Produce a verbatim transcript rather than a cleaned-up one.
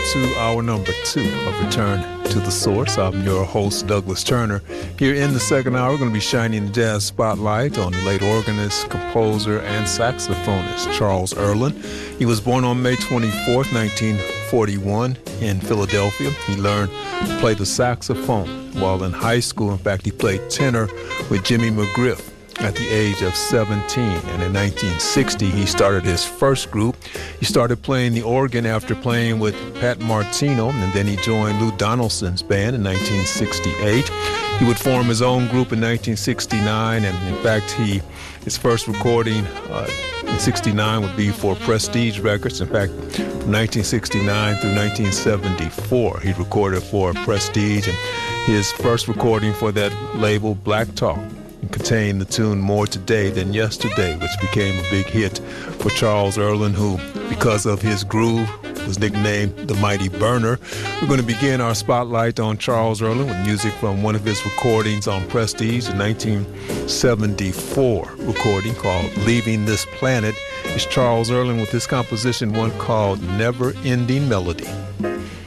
to hour number two of Return to the Source. I'm your host, Douglas Turner. Here in the second hour, we're going to be shining the jazz spotlight on the late organist, composer, and saxophonist Charles Earland. He was born on May twenty-fourth, nineteen forty-one in Philadelphia. He learned to play the saxophone while in high school. In fact, he played tenor with Jimmy McGriff at the age of seventeen, and in nineteen sixty he started his first group. He started playing the organ after playing with Pat Martino, and then he joined Lou Donaldson's band in nineteen sixty-eight. He would form his own group in nineteen sixty-nine, and in fact he his first recording uh, in sixty-nine would be for Prestige Records. In fact, from nineteen sixty-nine through nineteen seventy-four he recorded for Prestige, and his first recording for that label, Black Talk, contained the tune More Today Than Yesterday, which became a big hit for Charles Earland, who, because of his groove, was nicknamed the Mighty Burner. We're going to begin our spotlight on Charles Earland with music from one of his recordings on Prestige, a nineteen seventy-four recording called Leaving This Planet. It's Charles Earland with his composition, one called Never Ending Melody.